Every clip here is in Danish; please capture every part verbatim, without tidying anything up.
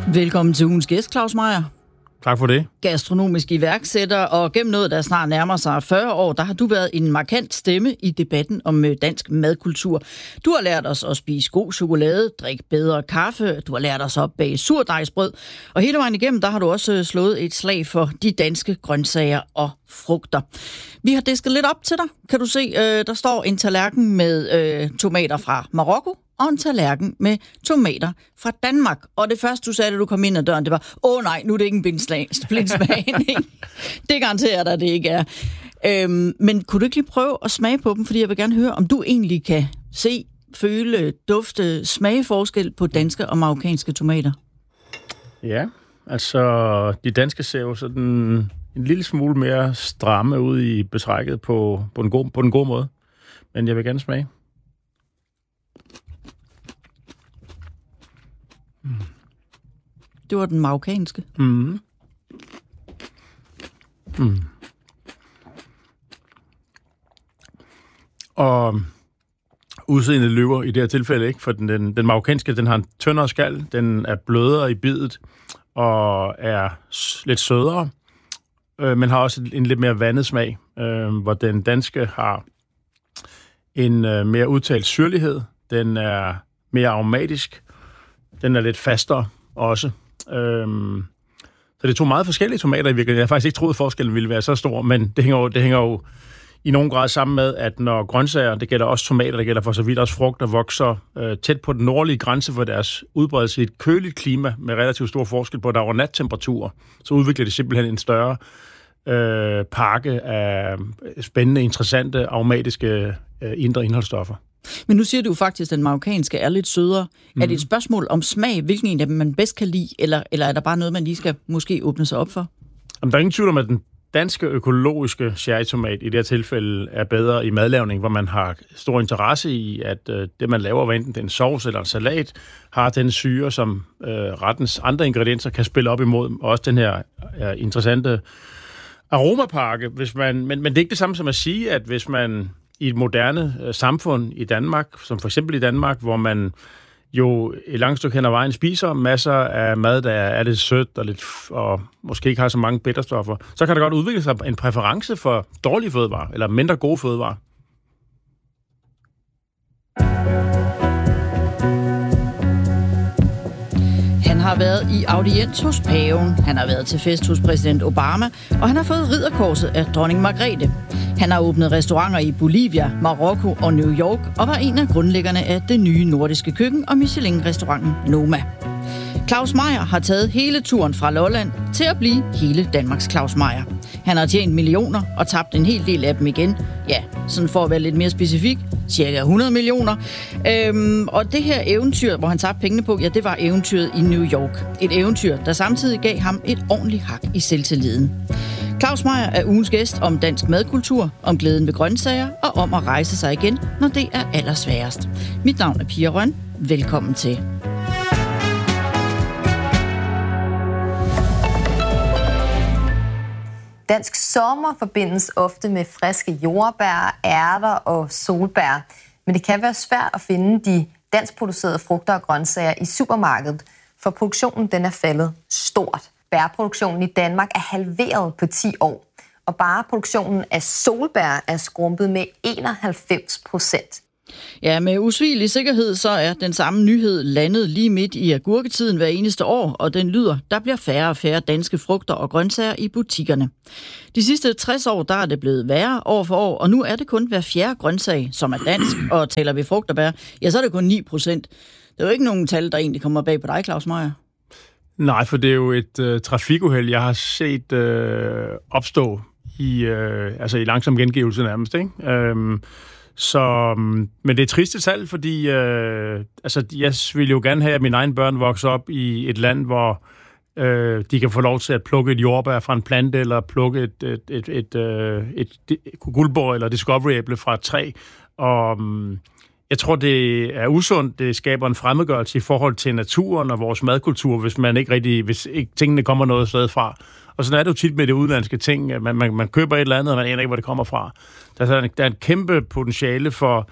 Velkommen til ugens gæst, Claus Meyer. Tak for det. Gastronomisk iværksætter, og gennem noget, der snart nærmer sig fyrre år, der har du været en markant stemme i debatten om dansk madkultur. Du har lært os at spise god chokolade, drikke bedre kaffe, du har lært os at bage surdejsbrød, og hele vejen igennem, der har du også slået et slag for de danske grøntsager og frugter. Vi har disket lidt op til dig, kan du se. Der står en tallerken med øh, tomater fra Marokko, og en tallerken med tomater fra Danmark. Og det første, du sagde, da du kom ind ad døren, det var, åh nej, nu er det ikke en blindsmagning. Det garanterer dig, det ikke er. Øhm, men kunne du ikke lige prøve at smage på dem? Fordi jeg vil gerne høre, om du egentlig kan se, føle, dufte, smage forskel på danske og marokkanske tomater. Ja, altså de danske ser jo sådan en lille smule mere stramme ud i betrækket på, på, en god, på en god måde. Men jeg vil gerne smage. Mm. Det var den marokkanske. Mm. Mm. Og udseendet løber i det her tilfælde ikke, for den, den, den marokkanske, den har en tyndere skal, den er blødere i bidet og er lidt sødere, øh, men har også en, en lidt mere vandet smag, øh, hvor den danske har en øh, mere udtalt syrlighed, den er mere aromatisk, den er lidt fastere også. Øhm, så det er to meget forskellige tomater i virkeligheden. Jeg har faktisk ikke troet, at forskellen ville være så stor, men det hænger jo, det hænger jo i nogen grad sammen med, at når grøntsager, det gælder også tomater, det gælder for så vidt også frugter, vokser øh, tæt på den nordlige grænse for deres udbredelse i et køligt klima med relativt stor forskel på, der over nattemperaturer, så udvikler de simpelthen en større øh, pakke af spændende, interessante, aromatiske øh, indre indholdsstoffer. Men nu siger du faktisk, at den marokkanske er lidt sødere. Mm. Er det et spørgsmål om smag, hvilken en af dem man bedst kan lide, eller, eller er der bare noget, man lige skal måske åbne sig op for? Jamen, der er ingen tvivl om, at den danske økologiske cherrytomat i det her tilfælde er bedre i madlavning, hvor man har stor interesse i, at øh, det, man laver, hvad enten det er en sovs eller en salat, har den syre, som øh, rettens andre ingredienser kan spille op imod. Og også den her øh, interessante aromapakke. Hvis man, men, men det er ikke det samme som at sige, at hvis man i et moderne øh, samfund i Danmark, som for eksempel i Danmark, hvor man jo et langt stykke hen ad vejen spiser masser af mad, der er lidt sødt og, lidt, og måske ikke har så mange bitterstoffer, så kan der godt udvikle sig en præference for dårlige fødevarer, eller mindre gode fødevarer. Han har været i audiens hos paven, han har været til fest hos præsident Obama, og han har fået ridderkorset af dronning Margrethe. Han har åbnet restauranter i Bolivia, Marokko og New York, og var en af grundlæggerne af det nye nordiske køkken og Michelin-restauranten Noma. Claus Meyer har taget hele turen fra Lolland til at blive hele Danmarks Claus Meyer. Han har tjent millioner og tabt en hel del af dem igen. Ja, sådan for at være lidt mere specifik, cirka hundrede millioner. Øhm, og det her eventyr, hvor han tabte pengene på, ja, det var eventyret i New York. Et eventyr, der samtidig gav ham et ordentligt hak i selvtilliden. Claus Meyer er ugens gæst om dansk madkultur, om glæden ved grøntsager og om at rejse sig igen, når det er allersværest. Mit navn er Pia Røn. Velkommen til. Dansk sommer forbindes ofte med friske jordbær, ærter og solbær. Men det kan være svært at finde de danskproducerede frugter og grøntsager i supermarkedet, for produktionen den er faldet stort. Bærproduktionen i Danmark er halveret på ti år, og bare produktionen af solbær er skrumpet med enoghalvfems procent. Ja, med usvigelig sikkerhed så er den samme nyhed landet lige midt i agurketiden hver eneste år, og den lyder, der bliver færre og færre danske frugter og grøntsager i butikkerne. De sidste tres år, der er det blevet værre år for år, og nu er det kun hver fjerde grøntsag, som er dansk, og taler vi frugt og bær, ja, så er det kun ni procent. Det er jo ikke nogen tal, der egentlig kommer bag på dig, Claus Meyer. Nej, for det er jo et øh, trafikuheld, jeg har set øh, opstå i, øh, altså i langsom gengivelse nærmest, ikke? Øhm, Så, men det er triste tal, fordi øh, altså, jeg vil jo gerne have, at mine egne børn vokser op i et land, hvor øh, de kan få lov til at plukke et jordbær fra en plante, eller plukke et, et, et, et, et, et, et guldbår eller discovery-æble fra et træ. Og um, jeg tror, det er usundt. Det skaber en fremmedgørelse i forhold til naturen og vores madkultur, hvis man ikke rigtig, hvis ikke tingene kommer noget sted fra. Og sådan er det jo tit med det udenlandske ting. Man, man, man køber et eller andet, og man aner ikke, hvor det kommer fra. Der er, der er en kæmpe potentiale for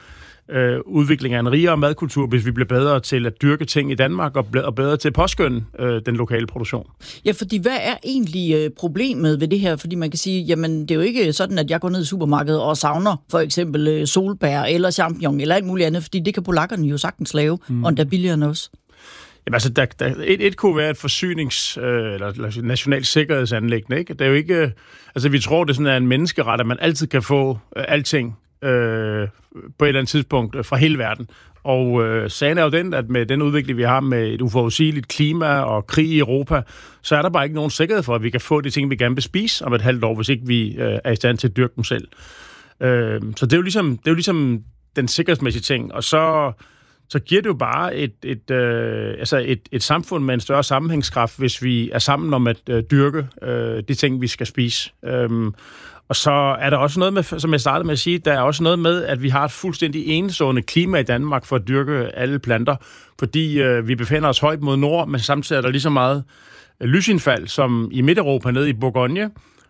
øh, udvikling af en rigere madkultur, hvis vi bliver bedre til at dyrke ting i Danmark og, og bedre til at påskynde øh, den lokale produktion. Ja, fordi hvad er egentlig øh, problemet ved det her? Fordi man kan sige, jamen det er jo ikke sådan, at jeg går ned i supermarkedet og savner for eksempel øh, solbær eller champignon eller alt muligt andet, fordi det kan polakkerne jo sagtens lave, mm. og endda billigere end os. Jamen altså, der, der, et, et kunne være et forsynings- øh, eller, eller national sikkerhedsanliggende, ikke? Det er jo ikke... Øh, altså, vi tror, det sådan er en menneskeret, at man altid kan få øh, alting øh, på et eller andet tidspunkt øh, fra hele verden. Og øh, sagen er jo den, at med den udvikling, vi har med et uforudsigeligt klima og krig i Europa, så er der bare ikke nogen sikkerhed for, at vi kan få de ting, vi gerne vil spise om et halvt år, hvis ikke vi øh, er i stand til at dyrke dem selv. Øh, så det er jo ligesom, det er jo ligesom den sikkerhedsmæssige ting. Og så... så giver det jo bare et, et, øh, altså et, et samfund med en større sammenhængskraft, hvis vi er sammen om at øh, dyrke øh, de ting, vi skal spise. Øhm, og så er der også noget med, som jeg startede med at sige, der er også noget med, at vi har et fuldstændig enestående klima i Danmark for at dyrke alle planter, fordi øh, vi befinder os højt mod nord, men samtidig er der lige så meget øh, lysindfald som i Midt-Europa nede i Bourgogne.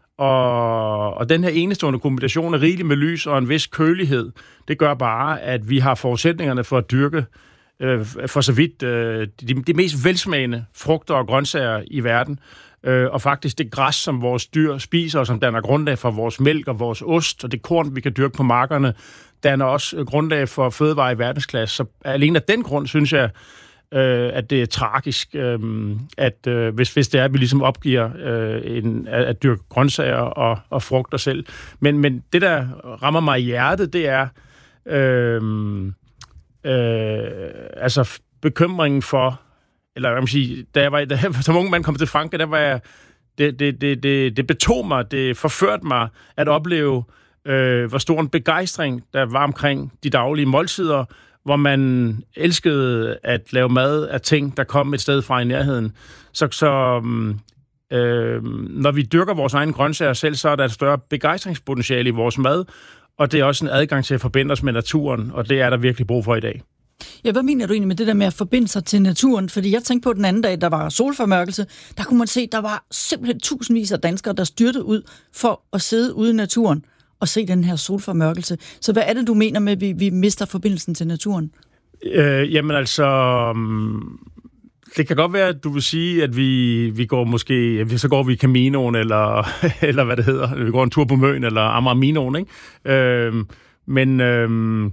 Og, og den her enestående kombination af rigeligt med lys og en vis kølighed, det gør bare, at vi har forudsætningerne for at dyrke øh, for så vidt øh, de, de mest velsmagende frugter og grøntsager i verden. Øh, og faktisk det græs, som vores dyr spiser, og som danner grundlag for vores mælk og vores ost, og det korn, vi kan dyrke på markerne, danner også grundlag for fødevarer i verdensklasse. Så alene af den grund, synes jeg, Øh, at det er tragisk, øh, at øh, hvis, hvis det er, at vi ligesom opgiver øh, en, at, at dyrke grøntsager og, og frugter selv. Men, men det, der rammer mig i hjertet, det er øh, øh, altså bekymringen for, eller hvad man sige, da jeg var, da jeg som ung mand kom til Frankrig, der var jeg, det, det, det, det, det betog mig, det forførte mig at opleve, øh, hvor stor en begejstring der var omkring de daglige måltider, hvor man elskede at lave mad af ting, der kom et sted fra i nærheden. Så, så øh, når vi dyrker vores egne grøntsager selv, så er der et større begejstringspotentiale i vores mad, og det er også en adgang til at forbinde os med naturen, og det er der virkelig brug for i dag. Ja, hvad mener du egentlig med det der med at forbinde sig til naturen? Fordi jeg tænkte på den anden dag, der var solformørkelse, der kunne man se, der var simpelthen tusindvis af danskere, der styrtede ud for at sidde ude i naturen og se den her solformørkelse. Så hvad er det, du mener med, at vi, vi mister forbindelsen til naturen? Øh, jamen altså, det kan godt være, at du vil sige, at vi, vi går måske, så går vi i Caminoen, eller, eller hvad det hedder, vi går en tur på Møn, eller Amager Minoen, ikke? Øh, men... Øh,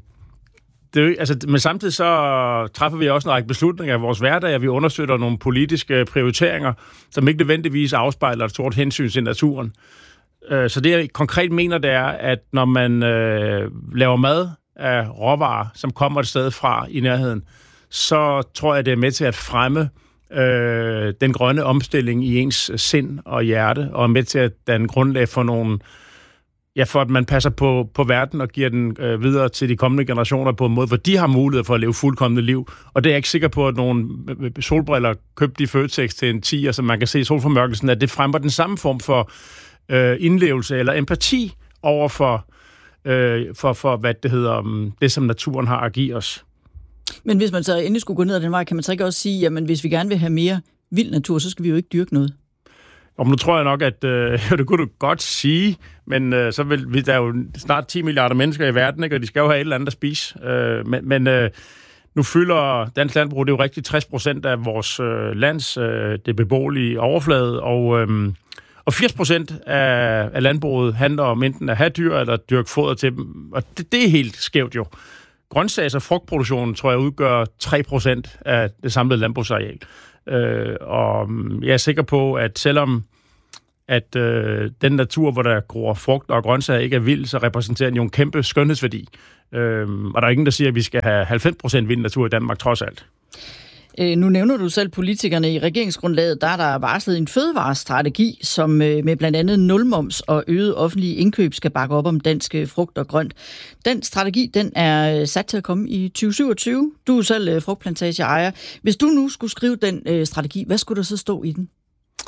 Det, altså, men samtidig så træffer vi også en række beslutninger i vores hverdag, og vi understøtter nogle politiske prioriteringer, som ikke nødvendigvis afspejler et stort hensyn til naturen. Så det, jeg konkret mener, det er, at når man øh, laver mad af råvarer, som kommer et sted fra i nærheden, så tror jeg, det er med til at fremme øh, den grønne omstilling i ens sind og hjerte, og er med til at danne grundlag for nogle Ja, for at man passer på, på verden og giver den øh, videre til de kommende generationer på en måde, hvor de har mulighed for at leve fuldkomne liv. Og det er jeg ikke sikker på, at nogle solbriller købt i Føtex til en tier, som man kan se i solformørkelsen, at det fremmer den samme form for øh, indlevelse eller empati over for, øh, for, for, hvad det hedder, det som naturen har at give os. Men hvis man så endelig skulle gå ned ad den vej, kan man så ikke også sige, jamen hvis vi gerne vil have mere vild natur, så skal vi jo ikke dyrke noget? Og nu tror jeg nok, at øh, det kunne du godt sige, men øh, så vil vi, der er jo snart ti milliarder mennesker i verden, ikke? Og de skal jo have et eller andet at spise. Øh, men men øh, nu fylder dansk landbrug, det er jo rigtig tres procent af vores øh, lands øh, det beboelige overflade, og, øh, og firs procent af, af landbruget handler om enten at have dyr eller dyrke foder til dem, og det, det er helt skævt jo. Grøntsags- og frugtproduktionen, tror jeg, udgør tre procent af det samlede landbrugsareal. Øh, og jeg er sikker på, at selvom at øh, den natur, hvor der gror frugt og grøntsager, ikke er vild, så repræsenterer den jo en kæmpe skønhedsværdi. Øh, og der er ingen, der siger, at vi skal have halvfems procent vild natur i Danmark, trods alt. Øh, nu nævner du selv politikerne i regeringsgrundlaget. Der er der varslet en fødevarestrategi, som øh, med blandt andet nulmoms og øget offentlige indkøb skal bakke op om dansk frugt og grønt. Den strategi, den er sat til at komme i tyve syvogtyve. Du er selv øh, frugtplantageejer. Hvis du nu skulle skrive den øh, strategi, hvad skulle der så stå i den?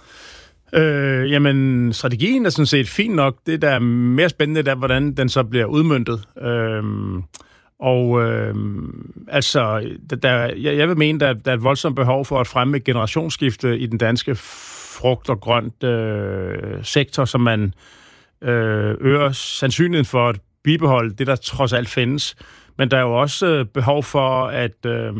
Øh, jamen, strategien er sådan set fint nok. Det, der er mere spændende, er, hvordan den så bliver udmøntet. Øh, Og øh, altså, der, jeg, jeg vil mene, der, der er et voldsomt behov for at fremme et generationsskifte i den danske frugt- og grønt øh, sektor, som man øh, øger sandsynligheden for at bibeholde det, der trods alt findes. Men der er jo også øh, behov for at øh,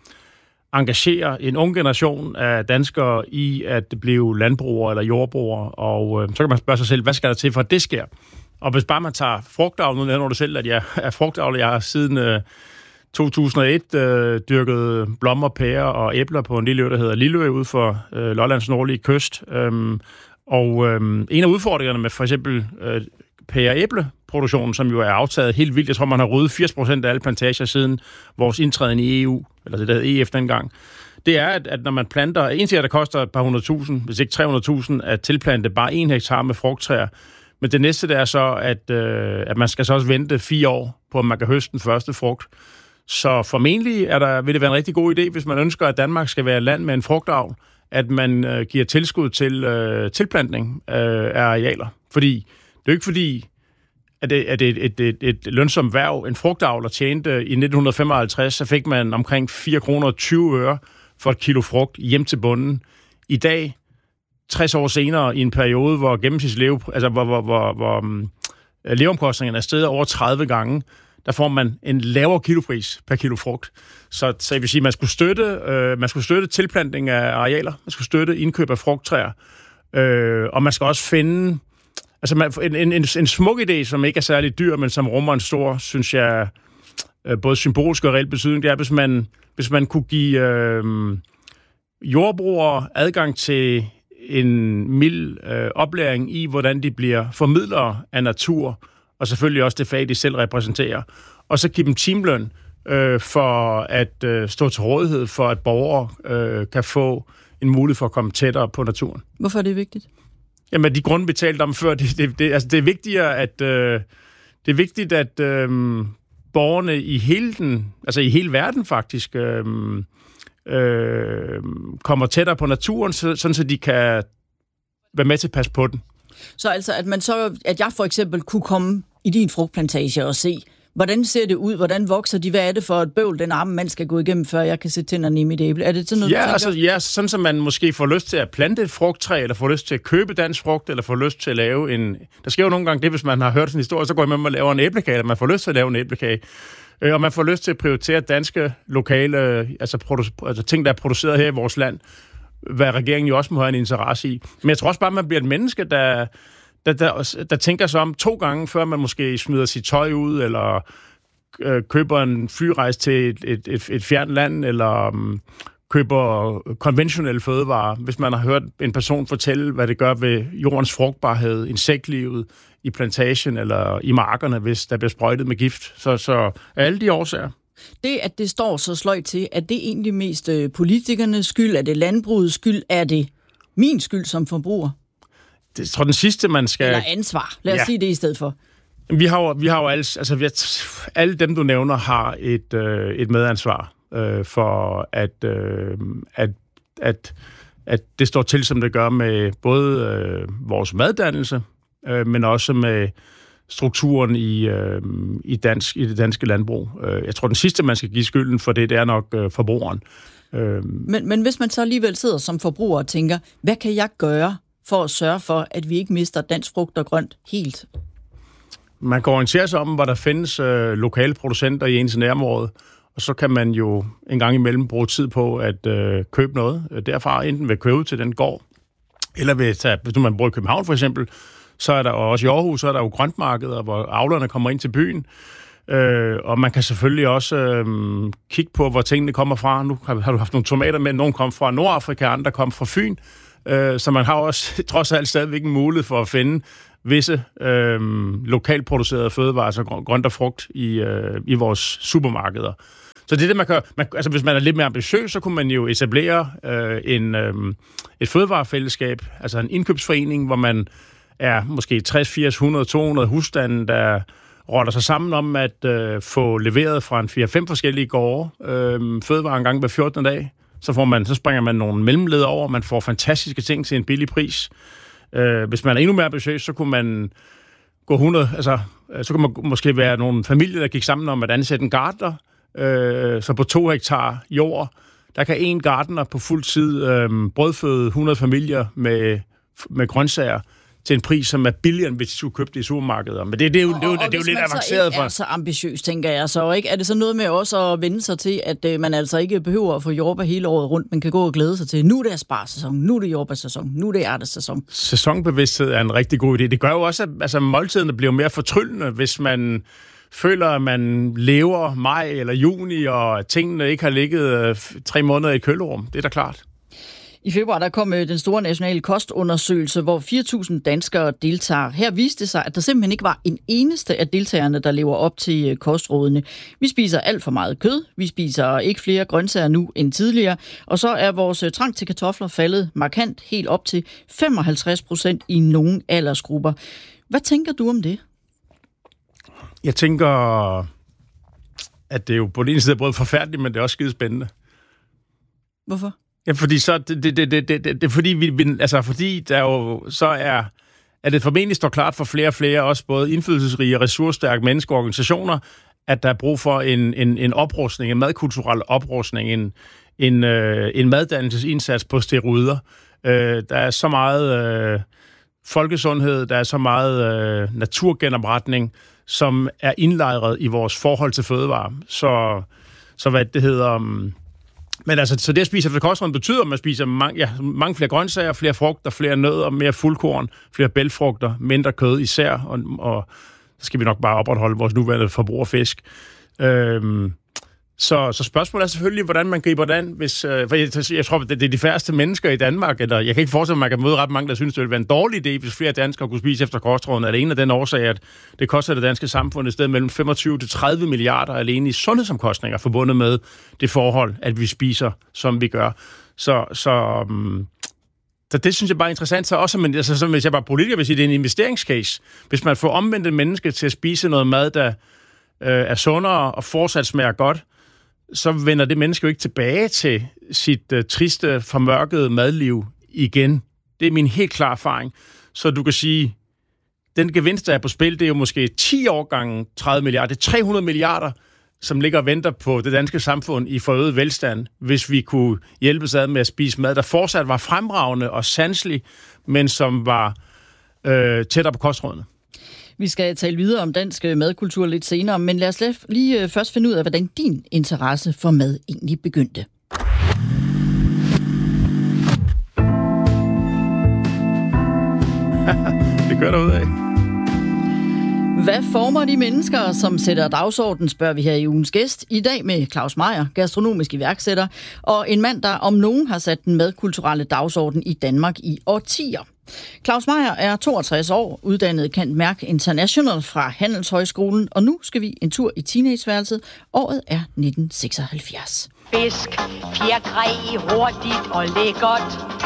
engagere en ung generation af danskere i at blive landbrugere eller jordbrugere, og øh, så kan man spørge sig selv, hvad skal der til for, at det sker? Og hvis bare man tager frugtavl, nu nævner du selv, at jeg er frugtavl, jeg har siden øh, to tusind og et øh, dyrket blommer, pærer og æbler på en lille ø, der hedder Lilleø, ude for øh, Lollands nordlige kyst. Øhm, og øhm, en af udfordringerne med for eksempel øh, pære-æbleproduktionen, som jo er aftaget helt vildt, jeg tror, man har ryddet firs procent af alle plantager siden vores indtræden i E U, eller det der hed E F dengang, det er, at, at når man planter, en ting er, der koster et par hundrede tusind, hvis ikke tre hundrede tusind, at tilplante bare en hektar med frugttræer. Men det næste, det er så, at, øh, at man skal så også vente fire år på, at man kan høste den første frugt. Så formentlig er der, vil det være en rigtig god idé, hvis man ønsker, at Danmark skal være et land med en frugtavl, at man øh, giver tilskud til øh, tilplantning øh, af arealer. Fordi det er jo ikke fordi, at det, at det er et, et, et lønsomt værv. En frugtavler tjente i nitten femoghalvtreds, så fik man omkring fire kroner og tyve øre for et kilo frugt hjem til bunden. I dag, tres år senere, i en periode, hvor gennemsnitsleve, altså hvor, hvor, hvor, hvor um, leveomkostningerne er steget over tredive gange, der får man en lavere kilopris per kilo frugt. Så, så jeg vil sige, at man skulle støtte, øh, man skulle støtte tilplantning af arealer, man skulle støtte indkøb af frugttræer, øh, og man skal også finde altså man, en, en, en, en smuk idé, som ikke er særlig dyr, men som rummer en stor, synes jeg, øh, både symbolsk og reelt betydning, det er, hvis man, hvis man kunne give øh, jordbrugere adgang til en mild øh, oplæring i, hvordan de bliver formidlere af natur, og selvfølgelig også det fag, de selv repræsenterer. Og så give dem timeløn øh, for at øh, stå til rådighed for, at borgere øh, kan få en mulighed for at komme tættere på naturen. Hvorfor er det vigtigt? Jamen, de grunde, vi talte om før, det, det, det, altså, det er vigtigere, at øh, det er vigtigt, at øh, borgerne i hele den, altså i hele verden faktisk, øh, øh, kommer tættere på naturen, så, sådan så de kan være med til at passe på den. Så altså, at man så, at jeg for eksempel kunne komme i din frugtplantage og se, hvordan ser det ud, hvordan vokser de, hvad er det for et bøvl, den arme mand skal gå igennem, før jeg kan sætte tænderne i mit æble? Er det sådan noget, ja, altså, ja, sådan som man måske får lyst til at plante et frugttræ, eller får lyst til at købe dansk frugt, eller får lyst til at lave en... Der sker jo nogle gange det, hvis man har hørt sådan en historie, så går man med og laver en æblekage, eller man får lyst til at lave en æblekage. Og man får lyst til at prioritere danske, lokale, altså, produ- altså ting, der er produceret her i vores land, hvad regeringen jo også må have en interesse i. Men jeg tror også bare, at man bliver et menneske, der... Der, der, der tænker sig om to gange, før man måske smider sit tøj ud, eller øh, køber en flyrejse til et, et, et, et fjernt land, eller um, køber konventionelle fødevarer. Hvis man har hørt en person fortælle, hvad det gør ved jordens frugtbarhed, insektlivet i plantagen eller i markerne, hvis der bliver sprøjtet med gift. Så, så alle de årsager. Det, at det står så sløjt til, er det egentlig mest politikernes skyld? Er det landbrugets skyld? Er det min skyld som forbruger? Jeg tror, den sidste, man skal... Eller ansvar. Lad os ja. sige det i stedet for. Vi har jo, vi har jo alle... Altså, vi har, alle dem, du nævner, har et, øh, et medansvar øh, for, at, øh, at, at, at det står til, som det gør med både øh, vores maddannelse, øh, men også med strukturen i, øh, i, dansk, i det danske landbrug. Jeg tror, den sidste, man skal give skylden for det, det er nok øh, forbrugeren. Øh. Men, men hvis man så alligevel sidder som forbruger og tænker, hvad kan jeg gøre for at sørge for, at vi ikke mister dansk frugt og grønt helt? Man kan orientere sig om, hvor der findes øh, lokale producenter i ens nærområde, og så kan man jo en gang imellem bruge tid på at øh, købe noget derfra, enten ved at købe til den gård, eller ved at tage, hvis man bor i København for eksempel, så er der også i Aarhus, så er der jo grøntmarkeder, hvor avlerne kommer ind til byen, øh, og man kan selvfølgelig også øh, kigge på, hvor tingene kommer fra. Nu har, har du haft nogle tomater med, nogle kom fra Nordafrika, andre kom fra Fyn, øh, så man har også trods alt stadigvæk en mulighed for at finde visse øh, lokalt producerede fødevarer, altså grønt og frugt i, øh, i vores supermarkeder. Så det er det, man kan... Man, altså, hvis man er lidt mere ambitiøs, så kunne man jo etablere øh, en, øh, et fødevarefællesskab, altså en indkøbsforening, hvor man er måske tres, firs, hundrede, to hundrede husstande, der rotter sig sammen om at øh, få leveret fra en fire fem forskellige gårde øh, fødevarer en gang hver fjortende dag. Så, får man, så springer man nogle mellemled over, man får fantastiske ting til en billig pris. Øh, hvis man er endnu mere ambitiøs, så kunne man gå hundrede... Altså, så kunne man måske være nogle familier, der gik sammen om at ansætte en gartner. Øh, så på to hektar jord, der kan en gartner på fuld tid øh, brødføde hundrede familier med, med grøntsager til en pris, som er billigere, end hvis de skulle købe det i supermarkeder. Men det, det er jo, og, det er jo, og, det er jo lidt avanceret for. Og så ambitiøst, tænker jeg så, ikke? Er det så noget med også at vende sig til, at øh, man altså ikke behøver at få jordbær hele året rundt, men kan gå og glæde sig til, nu er det asparsæson, nu er det jordbærsæson, nu er det ærtesæson. Sæsonbevidsthed er en rigtig god idé. Det gør jo også, at altså, måltiderne bliver mere fortryllende, hvis man føler, at man lever maj eller juni, og tingene ikke har ligget øh, tre måneder i et kølerum. Det er da klart. I februar der kom den store nationale kostundersøgelse, hvor fire tusind danskere deltager. Her viste det sig, at der simpelthen ikke var en eneste af deltagerne, der lever op til kostrådene. Vi spiser alt for meget kød, vi spiser ikke flere grøntsager nu end tidligere, og så er vores trang til kartofler faldet markant helt op til femoghalvtreds procent i nogle aldersgrupper. Hvad tænker du om det? Jeg tænker, at det er jo på den ene side både forfærdeligt, men det er også skide spændende. Hvorfor? Ja, fordi så det det det det det, det, det fordi vi altså fordi der jo så er at det formentlig står klart for flere og flere også både indflydelsesrige og ressourcestærke mennesker og organisationer, at der er brug for en en en oprustning, en madkulturel oprustning, en en øh, en maddannelsesindsats på steroider. Øh, der er så meget øh, folkesundhed, der er så meget øh, naturgenopretning, som er indlejret i vores forhold til fødevarer. Så så hvad det hedder. Um, Men altså, så det at spise efter kostrådene betyder, at man spiser mange, ja, mange flere grøntsager, flere frugter, flere nødder, mere fuldkorn, flere bælgfrugter, mindre kød især, og, og så skal vi nok bare opretholde vores nuværende forbrug af fisk. Øhm, så, så spørgsmålet er selvfølgelig, hvordan man griber det an, hvis, øh, for jeg, jeg tror, det, det er de færreste mennesker i Danmark, eller jeg kan ikke forestille mig, at man kan møde ret mange, der synes, det ville være en dårlig idé, hvis flere danskere kunne spise efter kostrådene. Er det en af den årsag, at det koster det danske samfund et sted mellem femogtyve til tredive milliarder alene i sundhedsomkostninger forbundet med det forhold, at vi spiser, som vi gør. Så, så, um, så det synes jeg bare er interessant. Så også, men, altså, så, hvis jeg bare politiker vil sige, det er en investeringscase. Hvis man får omvendt et menneske til at spise noget mad, der øh, er sundere og fortsat smager godt, så vender det menneske jo ikke tilbage til sit uh, triste, formørkede madliv igen. Det er min helt klare erfaring. Så du kan sige, den gevinst, der er på spil, det er jo måske ti år gange tredive milliarder. Det er tre hundrede milliarder, som ligger og venter på det danske samfund i forøget velstand, hvis vi kunne hjælpes ad med at spise mad, der fortsat var fremragende og sanselig, men som var øh, tættere på kostrådene. Vi skal tale videre om dansk madkultur lidt senere, men lad os lige først finde ud af, hvordan din interesse for mad egentlig begyndte. Det gør der ud af. Hvad former de mennesker, som sætter dagsordenen, spørger vi her i ugens gæst. I dag med Claus Meyer, gastronomisk iværksætter, og en mand, der om nogen har sat den madkulturelle dagsorden i Danmark i årtier. Claus Meyer er toogtres år, uddannet Cand Merc International fra Handelshøjskolen, og nu skal vi en tur i teenageværelset. Året er nitten seksoghalvfjerds. Fisk, fjerkræ, hurtigt og lækkert.